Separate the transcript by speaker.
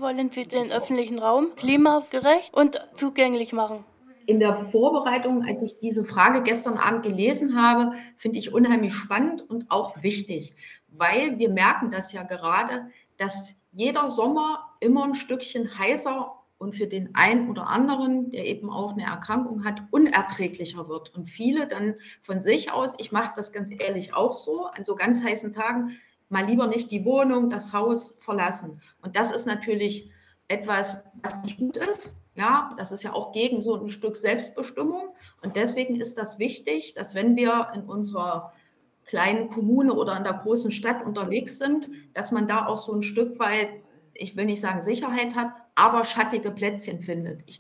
Speaker 1: wollen Sie den öffentlichen Raum klimagerecht und zugänglich machen?
Speaker 2: In der Vorbereitung, als ich diese Frage gestern Abend gelesen habe, finde ich unheimlich spannend und auch wichtig, weil wir merken das ja gerade, dass jeder Sommer immer ein Stückchen heißer und für den einen oder anderen, der eben auch eine Erkrankung hat, unerträglicher wird. Und viele dann von sich aus, ich mache das ganz ehrlich auch so, an so ganz heißen Tagen mal lieber nicht die Wohnung, das Haus verlassen. Und das ist natürlich etwas, was nicht gut ist. Ja, das ist ja auch gegen so ein Stück Selbstbestimmung. Und deswegen ist das wichtig, dass wenn wir in unserer kleinen Kommune oder in der großen Stadt unterwegs sind, dass man da auch so ein Stück weit, ich will nicht sagen Sicherheit hat, aber schattige Plätzchen findet. Ich